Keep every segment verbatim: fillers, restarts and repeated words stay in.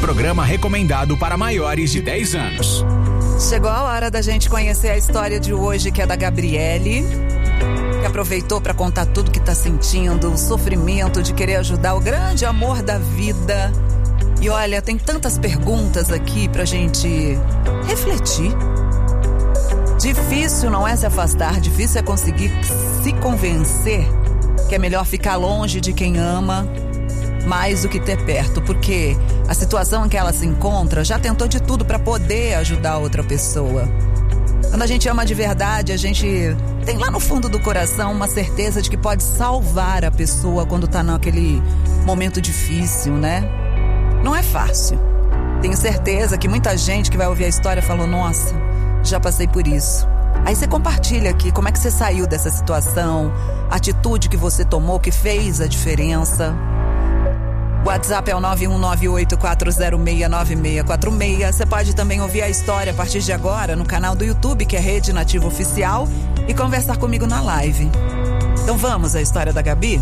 programa recomendado para maiores de dez anos. Chegou a hora da gente conhecer a história de hoje, que é da Gabriele, que aproveitou para contar tudo que tá sentindo, o sofrimento de querer ajudar o grande amor da vida. E olha, tem tantas perguntas aqui pra gente refletir. Difícil não é se afastar, difícil é conseguir se convencer que é melhor ficar longe de quem ama mais do que ter perto, porque a situação em que ela se encontra já tentou de tudo para poder ajudar outra pessoa. Quando a gente ama de verdade, a gente tem lá no fundo do coração uma certeza de que pode salvar a pessoa quando tá naquele momento difícil, né? Não é fácil. Tenho certeza que muita gente que vai ouvir a história falou: nossa, já passei por isso. Aí você compartilha aqui como é que você saiu dessa situação, a atitude que você tomou que fez a diferença. O WhatsApp é o nove um nove oito quatro zero seis nove seis quatro seis. Você pode também ouvir a história a partir de agora no canal do YouTube, que é Rede Nativa Oficial, e conversar comigo na live. Então vamos à história da Gabi?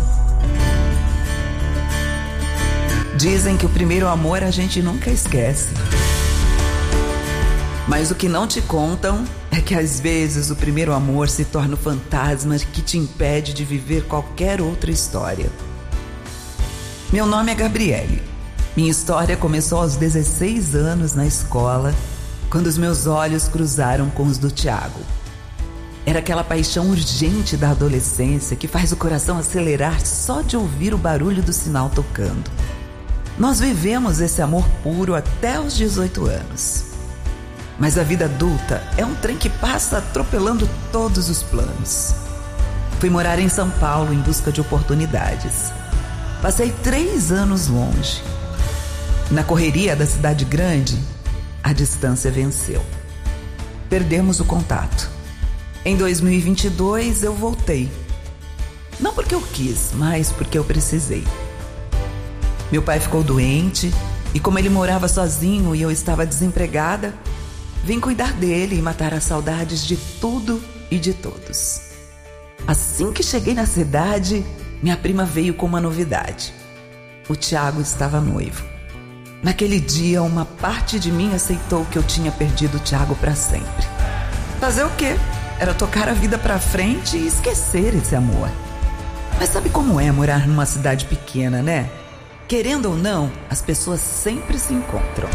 Dizem que o primeiro amor a gente nunca esquece. Mas o que não te contam é que às vezes o primeiro amor se torna o fantasma que te impede de viver qualquer outra história. Meu nome é Gabriele. Minha história começou aos dezesseis anos na escola, quando os meus olhos cruzaram com os do Thiago. Era aquela paixão urgente da adolescência que faz o coração acelerar só de ouvir o barulho do sinal tocando. Nós vivemos esse amor puro até os dezoito anos. Mas a vida adulta é um trem que passa atropelando todos os planos. Fui morar em São Paulo em busca de oportunidades. Passei três anos longe. Na correria da cidade grande, a distância venceu. Perdemos o contato. Em dois mil e vinte e dois, eu voltei. Não porque eu quis, mas porque eu precisei. Meu pai ficou doente e, como ele morava sozinho e eu estava desempregada, vim cuidar dele e matar as saudades de tudo e de todos. Assim que cheguei na cidade, minha prima veio com uma novidade. O Thiago estava noivo. Naquele dia, uma parte de mim aceitou que eu tinha perdido o Thiago para sempre. Fazer o quê? Era tocar a vida para frente e esquecer esse amor. Mas sabe como é morar numa cidade pequena, né? Querendo ou não, as pessoas sempre se encontram.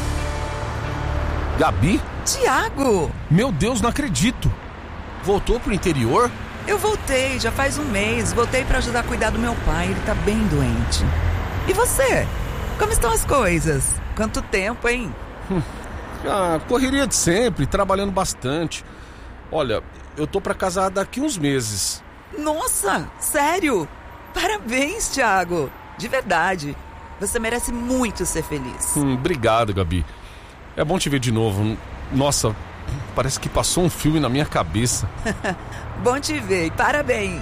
Gabi? Thiago! Meu Deus, não acredito. Voltou pro interior? Eu voltei, já faz um mês. Voltei pra ajudar a cuidar do meu pai, ele tá bem doente. E você? Como estão as coisas? Quanto tempo, hein? Hum, a correria de sempre, trabalhando bastante. Olha, eu tô pra casar daqui uns meses. Nossa, sério? Parabéns, Thiago. De verdade. Você merece muito ser feliz. Hum, obrigado, Gabi. É bom te ver de novo. Nossa, parece que passou um filme na minha cabeça. Bom te ver e parabéns.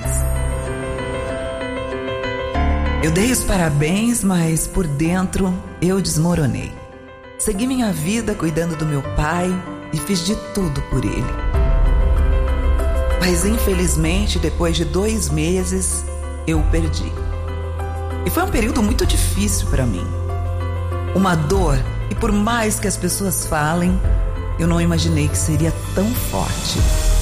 Eu dei os parabéns, mas por dentro eu desmoronei. Segui minha vida cuidando do meu pai e fiz de tudo por ele. Mas infelizmente, depois de dois meses, eu o perdi. E foi um período muito difícil para mim. Uma dor, e por mais que as pessoas falem, eu não imaginei que seria tão forte.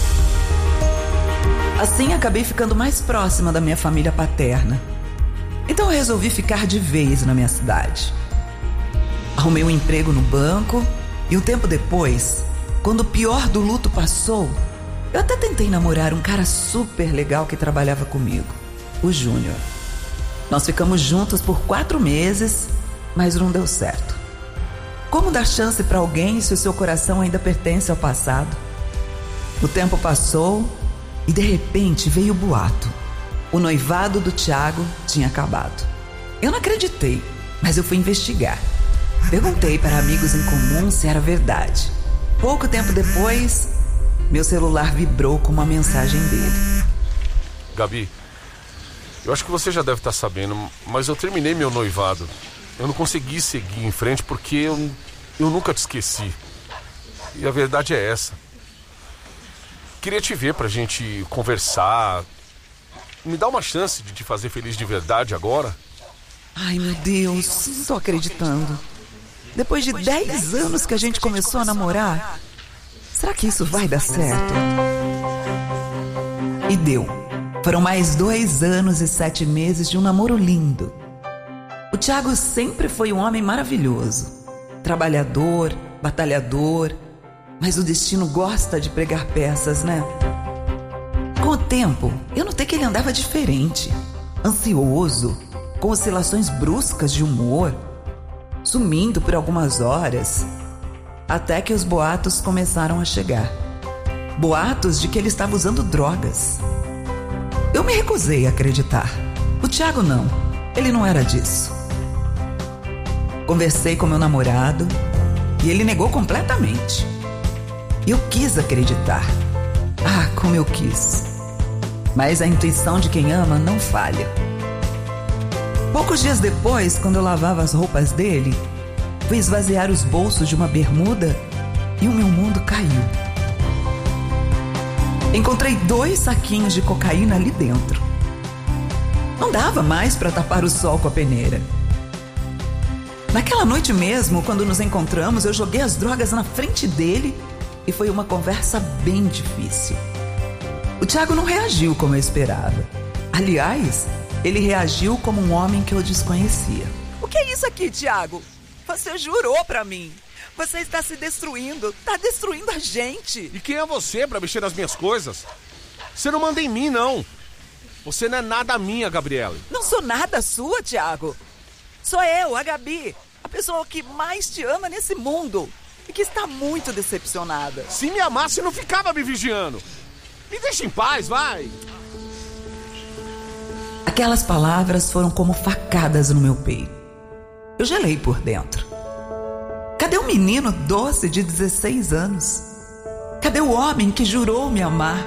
Assim, acabei ficando mais próxima da minha família paterna. Então eu resolvi ficar de vez na minha cidade. Arrumei um emprego no banco e um tempo depois, quando o pior do luto passou, eu até tentei namorar um cara super legal que trabalhava comigo, o Júnior. Nós ficamos juntos por quatro meses, mas não deu certo. Como dar chance para alguém se o seu coração ainda pertence ao passado? O tempo passou e de repente veio o boato. O noivado do Thiago tinha acabado. Eu não acreditei, mas eu fui investigar. Perguntei para amigos em comum se era verdade. Pouco tempo depois, meu celular vibrou com uma mensagem dele. Gabi, eu acho que você já deve estar sabendo, mas eu terminei meu noivado. Eu não consegui seguir em frente porque eu, eu nunca te esqueci. E a verdade é essa. Queria te ver pra gente conversar. Me dá uma chance de te fazer feliz de verdade agora? Ai, meu Deus, não tô acreditando. Depois de dez anos que a gente começou a namorar, será que isso vai dar certo? E deu. Foram mais dois anos e sete meses de um namoro lindo. O Thiago sempre foi um homem maravilhoso. Trabalhador, batalhador, mas o destino gosta de pregar peças, né? Com o tempo, eu notei que ele andava diferente, ansioso, com oscilações bruscas de humor, sumindo por algumas horas, até que os boatos começaram a chegar. Boatos de que ele estava usando drogas. Eu me recusei a acreditar. O Thiago não, ele não era disso. Conversei com meu namorado e ele negou completamente. Eu quis acreditar. Ah, como eu quis. Mas a intuição de quem ama não falha. Poucos dias depois, quando eu lavava as roupas dele, fui esvaziar os bolsos de uma bermuda e o meu mundo caiu. Encontrei dois saquinhos de cocaína ali dentro. Não dava mais para tapar o sol com a peneira. Naquela noite mesmo, quando nos encontramos, eu joguei as drogas na frente dele e foi uma conversa bem difícil. O Thiago não reagiu como eu esperava. Aliás, ele reagiu como um homem que eu desconhecia. O que é isso aqui, Thiago? Você jurou pra mim. Você está se destruindo. Está destruindo a gente. E quem é você pra mexer nas minhas coisas? Você não manda em mim, não. Você não é nada minha, Gabriela. Não sou nada sua, Thiago. Sou eu, a Gabi, a pessoa que mais te ama nesse mundo e que está muito decepcionada. Se me amasse, não ficava me vigiando. Me deixa em paz, vai. Aquelas palavras foram como facadas no meu peito. Eu gelei por dentro. Cadê o menino doce de dezesseis anos? Cadê o homem que jurou me amar?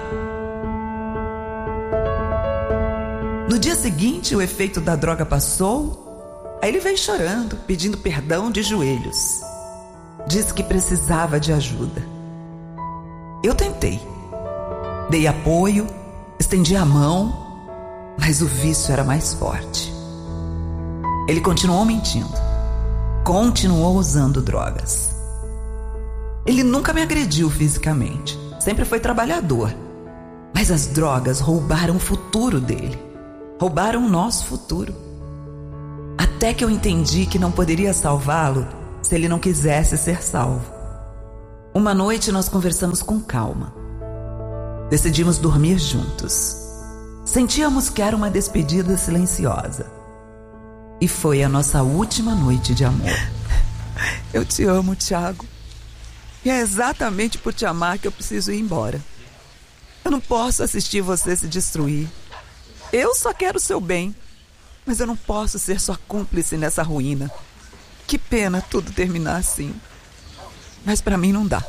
No dia seguinte, o efeito da droga passou. Aí ele veio chorando, pedindo perdão de joelhos. Disse que precisava de ajuda. Eu tentei. Dei apoio, estendi a mão, mas o vício era mais forte. Ele continuou mentindo. Continuou usando drogas. Ele nunca me agrediu fisicamente. Sempre foi trabalhador. Mas as drogas roubaram o futuro dele. Roubaram o nosso futuro. Até que eu entendi que não poderia salvá-lo se ele não quisesse ser salvo. Uma noite nós conversamos com calma. Decidimos dormir juntos. Sentíamos que era uma despedida silenciosa. E foi a nossa última noite de amor. Eu te amo, Thiago. E é exatamente por te amar que eu preciso ir embora. Eu não posso assistir você se destruir. Eu só quero o seu bem. Mas eu não posso ser sua cúmplice nessa ruína. Que pena tudo terminar assim. Mas pra mim não dá.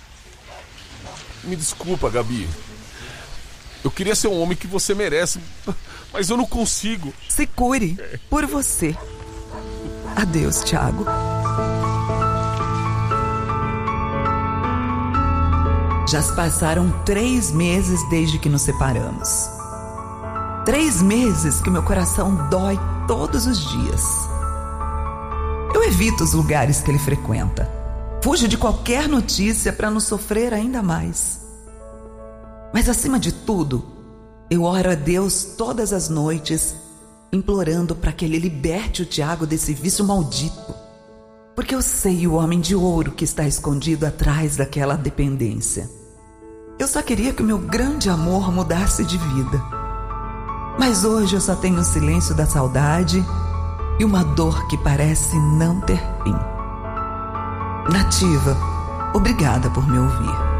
Me desculpa, Gabi. Eu queria ser um homem que você merece, mas eu não consigo. Se cure, por você. Adeus, Thiago. Já se passaram três meses desde que nos separamos. Três meses que meu coração dói todos os dias. Eu evito os lugares que ele frequenta. Fujo de qualquer notícia para não sofrer ainda mais. Mas acima de tudo, eu oro a Deus todas as noites, implorando para que Ele liberte o Thiago desse vício maldito. Porque eu sei o homem de ouro que está escondido atrás daquela dependência. Eu só queria que o meu grande amor mudasse de vida. Mas hoje eu só tenho o silêncio da saudade e uma dor que parece não ter fim. Nativa, obrigada por me ouvir.